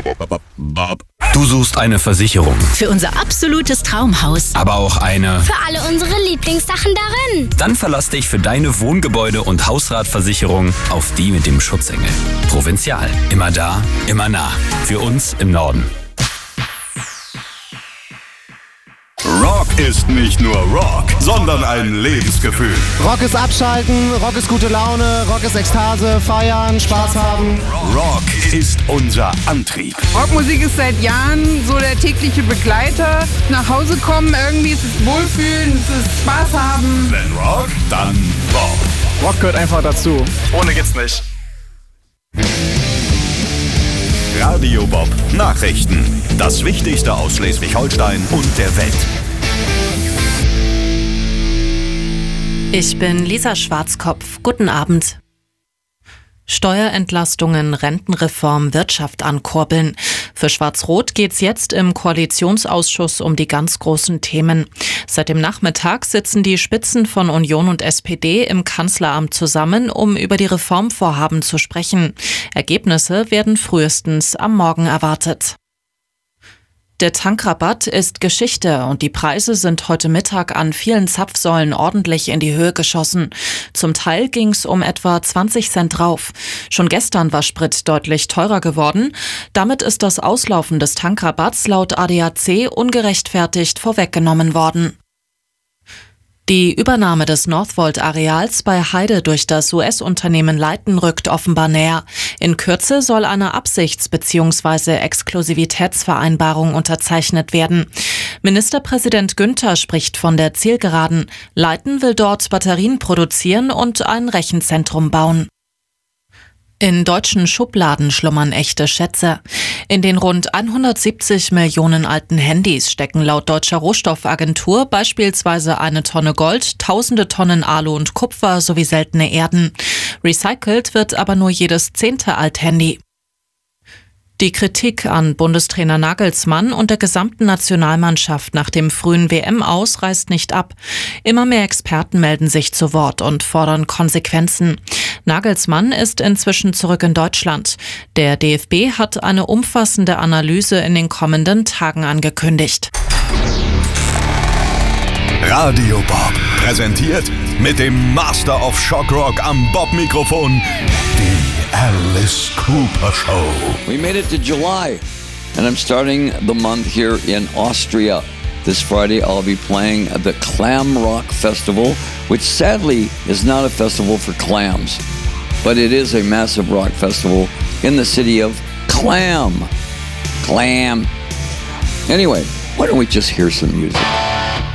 Bob. Du suchst eine Versicherung. Für unser absolutes Traumhaus. Aber auch eine... Für alle unsere Lieblingssachen darin. Dann verlass dich für deine Wohngebäude- und Hausratversicherung auf die mit dem Schutzengel. Provinzial. Immer da, immer nah. Für uns im Norden. Rock ist nicht nur Rock, sondern ein Lebensgefühl. Rock ist Abschalten, Rock ist gute Laune, Rock ist Ekstase, feiern, Spaß haben. Rock ist unser Antrieb. Rockmusik ist seit Jahren so der tägliche Begleiter. Nach Hause kommen, irgendwie ist es Wohlfühlen, es ist Spaß haben. Wenn Rock, dann Bob. Rock gehört einfach dazu. Ohne geht's nicht. Radio Bob Nachrichten. Das Wichtigste aus Schleswig-Holstein und der Welt. Ich bin Lisa Schwarzkopf. Guten Abend. Steuerentlastungen, Rentenreform, Wirtschaft ankurbeln. Für Schwarz-Rot geht's jetzt im Koalitionsausschuss um die ganz großen Themen. Seit dem Nachmittag sitzen die Spitzen von Union und SPD im Kanzleramt zusammen, um über die Reformvorhaben zu sprechen. Ergebnisse werden frühestens am Morgen erwartet. Der Tankrabatt ist Geschichte und die Preise sind heute Mittag an vielen Zapfsäulen ordentlich in die Höhe geschossen. Zum Teil ging's um etwa 20 Cent drauf. Schon gestern war Sprit deutlich teurer geworden. Damit ist das Auslaufen des Tankrabatts laut ADAC ungerechtfertigt vorweggenommen worden. Die Übernahme des Northvolt-Areals bei Heide durch das US-Unternehmen Leighton rückt offenbar näher. In Kürze soll eine Absichts- bzw. Exklusivitätsvereinbarung unterzeichnet werden. Ministerpräsident Günther spricht von der Zielgeraden. Leighton will dort Batterien produzieren und ein Rechenzentrum bauen. In deutschen Schubladen schlummern echte Schätze. In den rund 170 Millionen alten Handys stecken laut Deutscher Rohstoffagentur beispielsweise 1 Tonne Gold, tausende Tonnen Alu und Kupfer sowie seltene Erden. Recycelt wird aber nur jedes 10. Althandy. Die Kritik an Bundestrainer Nagelsmann und der gesamten Nationalmannschaft nach dem frühen WM-Aus reißt nicht ab. Immer mehr Experten melden sich zu Wort und fordern Konsequenzen. Nagelsmann ist inzwischen zurück in Deutschland. Der DFB hat eine umfassende Analyse in den kommenden Tagen angekündigt. Radio Bob präsentiert mit dem Master of Shock Rock am Bob-Mikrofon die Alice Cooper Show. We made it to July, and I'm starting the month here in Austria. This Friday, I'll be playing at the Clam Rock Festival, which sadly is not a festival for clams, but it is a massive rock festival in the city of Clam. Anyway, why don't we just hear some music?